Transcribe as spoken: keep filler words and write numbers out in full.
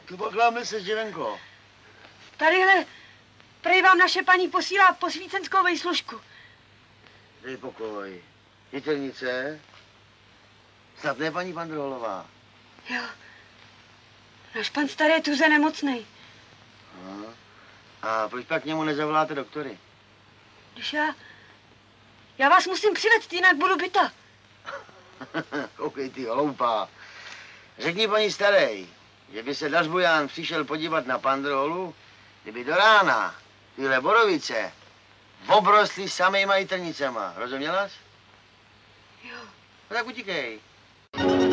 Tu pokláme se, Živenko. Tadyhle, prej vám naše paní posílá posvícenskou vejslužku. Dej pokoj. Jitelnice? Snad ne paní Pandrolová. Jo. Náš pan starý je tuze nemocnej. No. A proč pak k němu nezavoláte doktory? Když já... Já vás musím přivést, jinak budu byta. Koukej ty, hloupá. Řekni paní starej, že by se Dařbuján přišel podívat na Pandrolu, kdyby do rána tyhle borovice obrostly samejma jitrnicema. Rozuměla jsi? Jo. No tak utíkej.